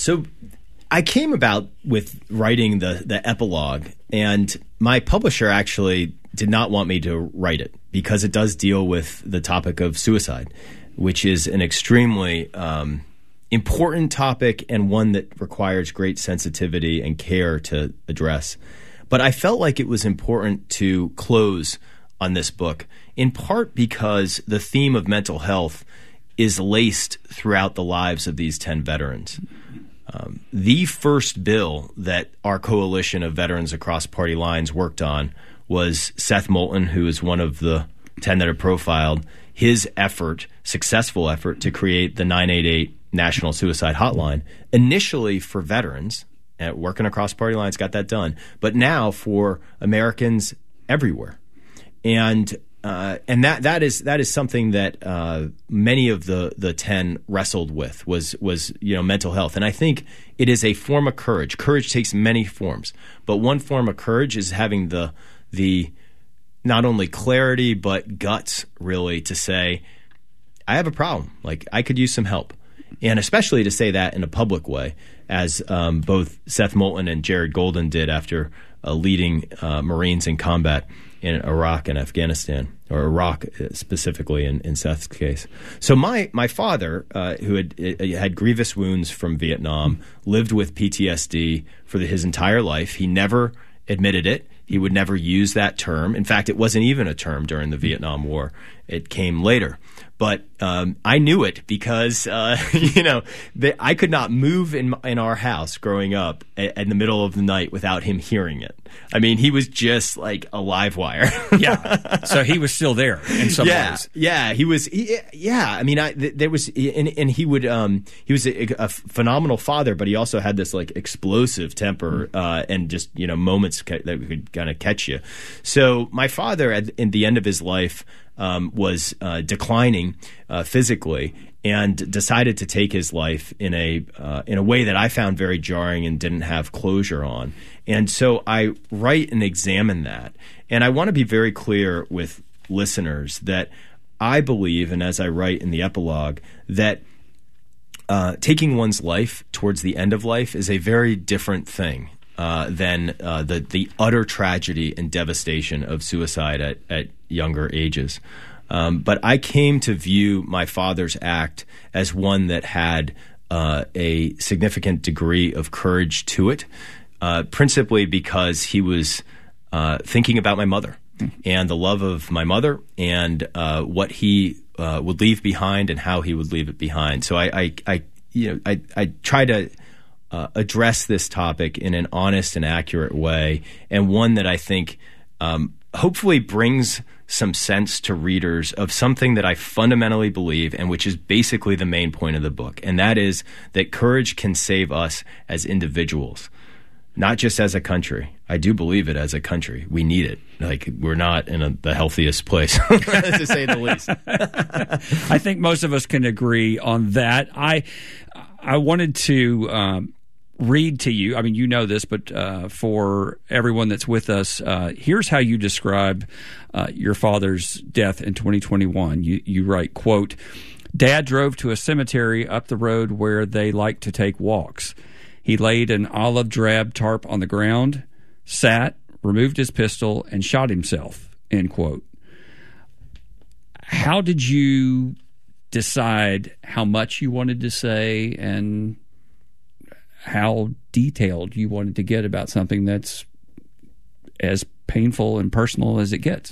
So I came about with writing the epilogue, and my publisher actually did not want me to write it because it does deal with the topic of suicide, which is an extremely important topic and one that requires great sensitivity and care to address. But I felt like it was important to close on this book, in part because the theme of mental health is laced throughout the lives of these 10 veterans. The first bill that our coalition of veterans across party lines worked on was Seth Moulton, who is one of the 10 that are profiled, his successful effort to create the 988 National Suicide Hotline, initially for veterans, working across party lines, got that done, but now for Americans everywhere. And that is something that many of the 10 wrestled with was mental health. And I think it is a form of courage. Courage takes many forms, but one form of courage is having the not only clarity but guts, really, to say, I have a problem. Like, I could use some help, and especially to say that in a public way, as both Seth Moulton and Jared Golden did after leading Marines in combat in Iraq and Afghanistan, or Iraq specifically in Seth's case. So my father, who had grievous wounds from Vietnam, lived with PTSD for his entire life. He never admitted it. He would never use that term. In fact, it wasn't even a term during the Vietnam War. It came later. But I knew it because, I could not move in our house growing up in the middle of the night without him hearing it. I mean, he was just like a live wire. Yeah. So he was still there in some ways. Yeah, he was. I mean, there was, and he would. He was a phenomenal father, but he also had this like explosive temper and just moments that could kind of catch you. So my father, at the end of his life, was declining physically, and decided to take his life in a way that I found very jarring and didn't have closure on. And so I write and examine that. And I want to be very clear with listeners that I believe, and as I write in the epilogue, that taking one's life towards the end of life is a very different thing than the utter tragedy and devastation of suicide at younger ages. But I came to view my father's act as one that had a significant degree of courage to it, principally because he was thinking about my mother and the love of my mother and what he would leave behind and how he would leave it behind. So I try to address this topic in an honest and accurate way, and one that I think hopefully brings some sense to readers of something that I fundamentally believe, and which is basically the main point of the book, and that is that courage can save us as individuals, not just as a country. I do believe it as a country. We need it. Like, we're not in the healthiest place, to say the least. I think most of us can agree on that. I wanted to read to you. I mean, you know this, but for everyone that's with us, here's how you describe your father's death in 2021. You write, quote, "Dad drove to a cemetery up the road where they like to take walks. He laid an olive drab tarp on the ground, sat, removed his pistol, and shot himself," end quote. How did you decide how much you wanted to say and how detailed you wanted to get about something that's as painful and personal as it gets?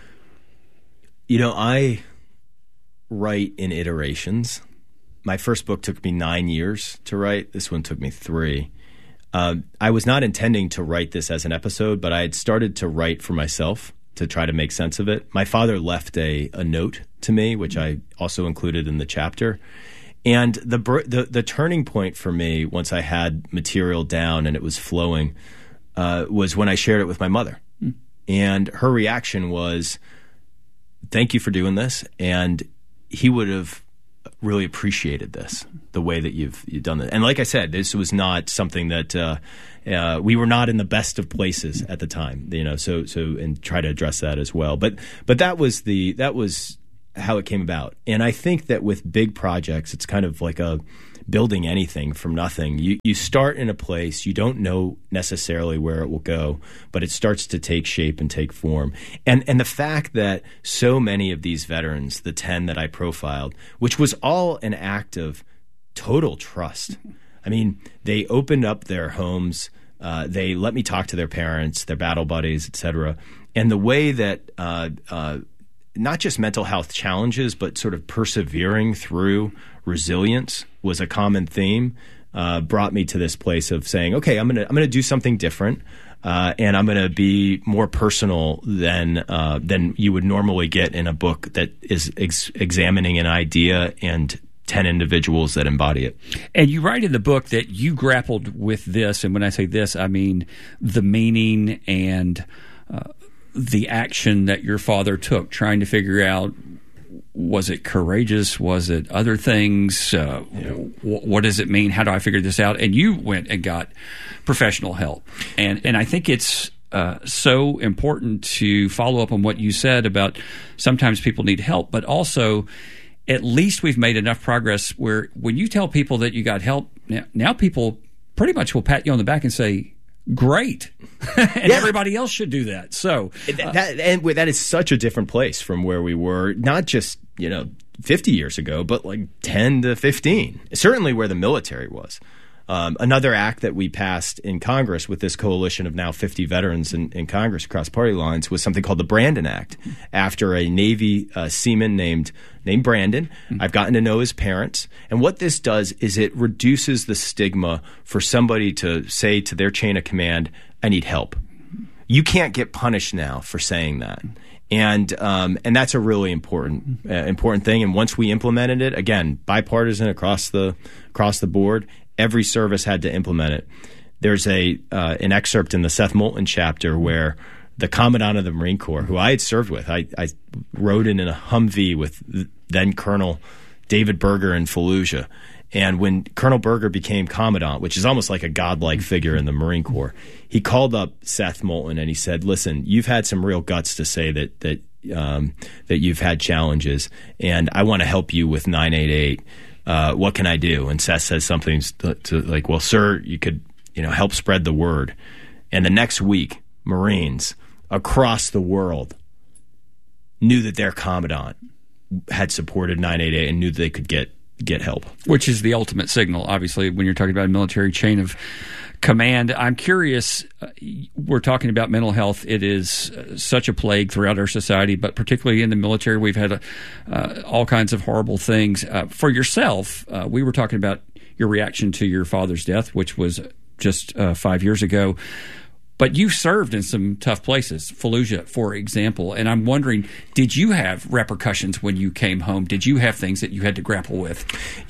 I write in iterations. My first book took me 9 years to write. This one took me 3. I was not intending to write this as an episode, but I had started to write for myself to try to make sense of it. My father left a note to me, which I also included in the chapter. And the turning point for me, once I had material down and it was flowing, was when I shared it with my mother. And her reaction was, "Thank you for doing this." And he would have really appreciated this, the way that you've done it. And like I said, this was not something that we were not in the best of places at the time, so and try to address that as well. But that was how it came about. And I think that with big projects, it's kind of like a building anything from nothing. You start in a place, you don't know necessarily where it will go, but it starts to take shape and take form. And the fact that so many of these veterans, the 10 that I profiled, which was all an act of total trust. I mean, they opened up their homes. They let me talk to their parents, their battle buddies, et cetera. And the way that not just mental health challenges, but sort of persevering through resilience was a common theme, brought me to this place of saying, okay, I'm gonna do something different, and I'm gonna be more personal than you would normally get in a book that is examining an idea and 10 individuals that embody it. And you write in the book that you grappled with this, and when I say this, I mean the meaning and the action that your father took, trying to figure out, was it courageous? Was it other things? What does it mean? How do I figure this out? And you went and got professional help. And I think it's so important to follow up on what you said about sometimes people need help, but also at least we've made enough progress where when you tell people that you got help, now people pretty much will pat you on the back and say, great. And everybody else should do that. So that is such a different place from where we were, not just 50 years ago, but like 10 to 15, certainly where the military was. Another act that we passed in Congress with this coalition of now 50 veterans in Congress across party lines was something called the Brandon Act, after a Navy seaman named Brandon. I've gotten to know his parents. And what this does is it reduces the stigma for somebody to say to their chain of command, I need help. You can't get punished now for saying that. And that's a really important thing. And once we implemented it, again, bipartisan across the board, every service had to implement it. There's an excerpt in the Seth Moulton chapter where the Commandant of the Marine Corps, who I had served with, I rode in a Humvee with then Colonel David Berger in Fallujah. And when Colonel Berger became Commandant, which is almost like a godlike figure in the Marine Corps, he called up Seth Moulton and he said, listen, you've had some real guts to say that you've had challenges, and I want to help you with 988. What can I do? And Seth says something to like, well, sir, you could, help spread the word. And the next week, Marines across the world knew that their commandant had supported 988 and knew that they could get help. Which is the ultimate signal, obviously, when you're talking about a military chain of command. I'm curious, we're talking about mental health. It is such a plague throughout our society, but particularly in the military, we've had all kinds of horrible things. For yourself, we were talking about your reaction to your father's death, which was just 5 years ago. But you served in some tough places, Fallujah, for example. And I'm wondering, did you have repercussions when you came home? Did you have things that you had to grapple with?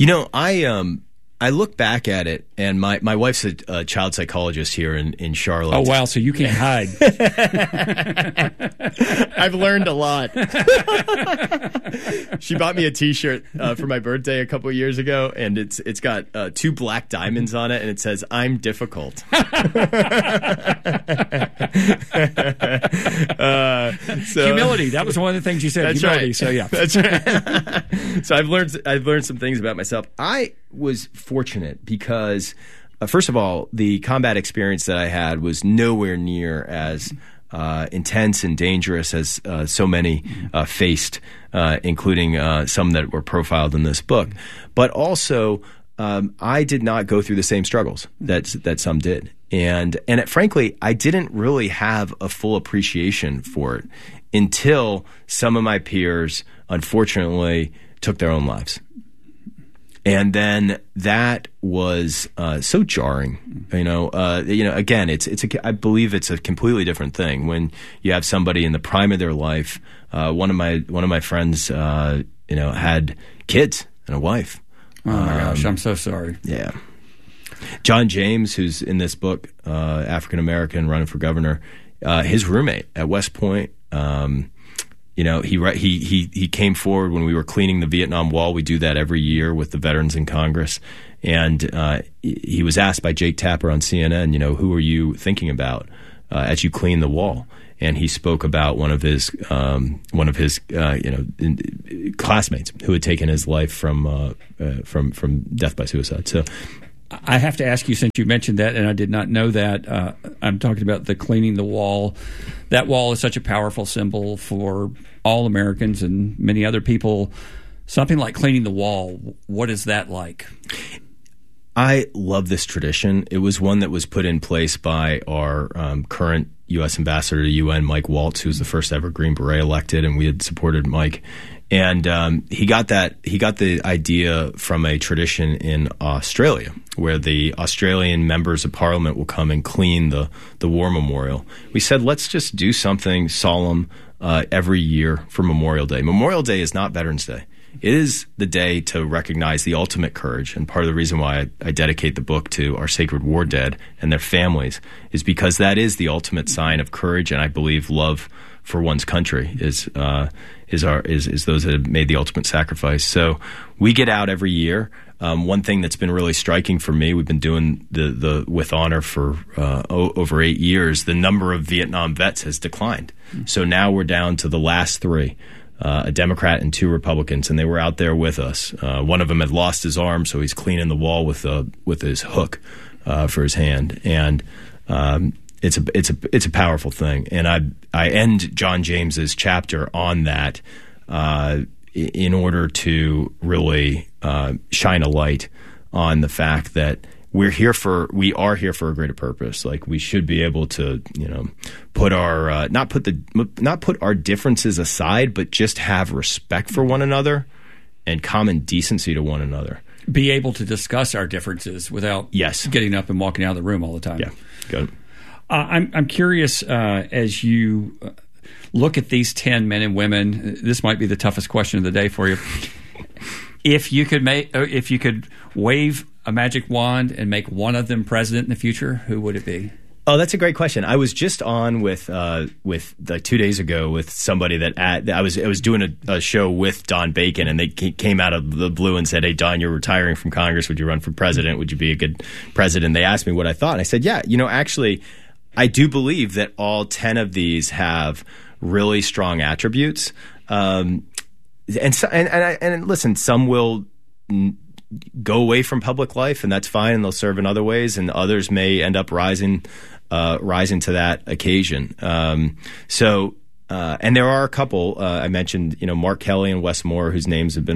I look back at it, and my wife's a child psychologist here in Charlotte. Oh, wow. So you can't hide. I've learned a lot. She bought me a T-shirt for my birthday a couple of years ago, and it's got 2 black diamonds on it, and it says, I'm difficult. Humility. That was one of the things you said. That's humility. Right. So, yeah. That's right. So I've learned some things about myself. I was fortunate because, first of all, the combat experience that I had was nowhere near as intense and dangerous as so many faced, including some that were profiled in this book. But also, I did not go through the same struggles that some did. And frankly, I didn't really have a full appreciation for it until some of my peers, unfortunately, took their own lives. And then that was so jarring. Again, I believe it's a completely different thing when you have somebody in the prime of their life. One of my friends, had kids and a wife. Oh my gosh, I'm so sorry. Yeah. John James, who's in this book, African American, running for governor, his roommate at West Point. He came forward when we were cleaning the Vietnam Wall. We do that every year with the veterans in Congress. And he was asked by Jake Tapper on CNN, who are you thinking about as you clean the wall? and he spoke about one of his classmates who had taken his life from death by suicide. So I have to ask you, since you mentioned that, and I did not know that, I'm talking about the cleaning the wall. That wall is such a powerful symbol for all Americans and many other people. Something like cleaning the wall, what is that like? I love this tradition. It was one that was put in place by our current U.S. ambassador to UN, Mike Waltz, who was the first ever Green Beret elected, and we had supported Mike. And he got the idea from a tradition in Australia, where the Australian members of Parliament will come and clean the war memorial. We said, let's just do something solemn every year for Memorial Day. Memorial Day is not Veterans Day. It is the day to recognize the ultimate courage, and part of the reason why I dedicate the book to our sacred war dead and their families is because that is the ultimate sign of courage, and I believe love for one's country is those that have made the ultimate sacrifice. So we get out every year. One thing that's been really striking for me, we've been doing the With Honor for over 8 years. The number of Vietnam vets has declined. So now we're down to the last three. A Democrat and 2 Republicans, and they were out there with us. One of them had lost his arm, so he's cleaning the wall with his hook for his hand, and it's a powerful thing. And I end John James's chapter on that in order to really shine a light on the fact that we are here for a greater purpose. Like, we should be able to, put our not put our differences aside, but just have respect for one another and common decency to one another. Be able to discuss our differences without getting up and walking out of the room all the time. Yeah, good. I'm curious, as you look at these 10 men and women. This might be the toughest question of the day for you. If you could wave a magic wand and make one of them president in the future, who would it be? Oh, that's a great question. I was just on with 2 days ago with somebody that I was doing a show with Don Bacon, and they came out of the blue and said, "Hey, Don, you're retiring from Congress. Would you run for president? Would you be a good president?" They asked me what I thought, and I said, "Yeah, actually, I do believe that all 10 of these have really strong attributes." And listen, some will go away from public life, and that's fine, and they'll serve in other ways, and others may end up rising to that occasion. And there are a couple. I mentioned, Mark Kelly and Wes Moore, whose names have been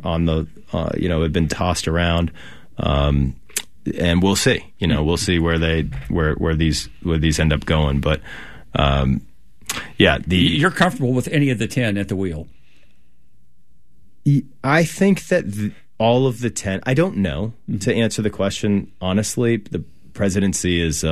have been tossed around, and we'll see. We'll see where these end up going. But you're comfortable with any of the 10 at the wheel? I think that all of the 10, I don't know, to answer the question honestly. The presidency is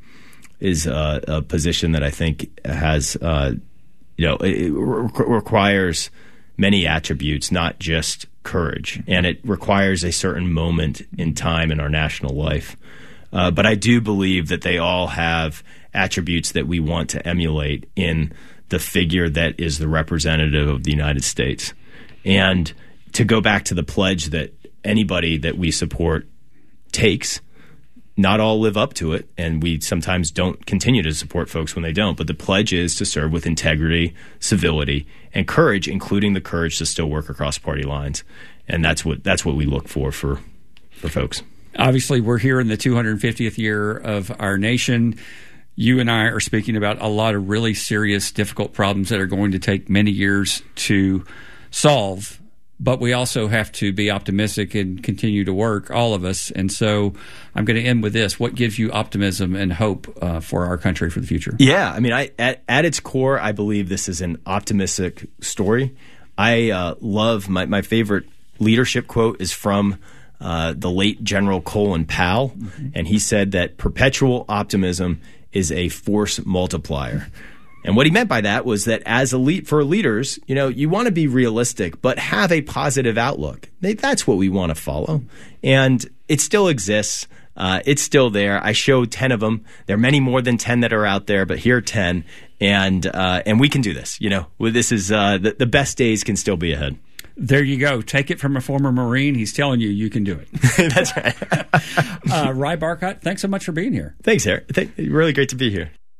a position that I think has, it requires many attributes, not just courage, and it requires a certain moment in time in our national life. But I do believe that they all have attributes that we want to emulate in the figure that is the representative of the United States. And to go back to the pledge that anybody that we support takes, not all live up to it, and we sometimes don't continue to support folks when they don't. But the pledge is to serve with integrity, civility, and courage, including the courage to still work across party lines. And that's what we look for folks. Obviously, we're here in the 250th year of our nation. You and I are speaking about a lot of really serious, difficult problems that are going to take many years to solve, but we also have to be optimistic and continue to work, all of us. And so I'm going to end with this. What gives you optimism and hope for our country for the future? Yeah, I mean, at its core, I believe this is an optimistic story. I love my favorite leadership quote is from the late General Colin Powell, and he said that perpetual optimism is a force multiplier. And what he meant by that was that for leaders, you want to be realistic, but have a positive outlook. That's what we want to follow. And it still exists. It's still there. I showed 10 of them. There are many more than 10 that are out there, but here are 10. And we can do this. This is the best days can still be ahead. There you go. Take it from a former Marine. He's telling you can do it. That's right. Ry Barkott, thanks so much for being here. Thanks, Eric. Really great to be here.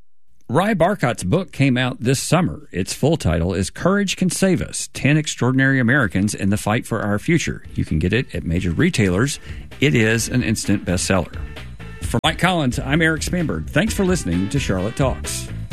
Ry Barcott's book came out this summer. Its full title is Courage Can Save Us, 10 Extraordinary Americans in the Fight for Our Future. You can get it at major retailers. It is an instant bestseller. For Mike Collins, I'm Eric Spanberg. Thanks for listening to Charlotte Talks.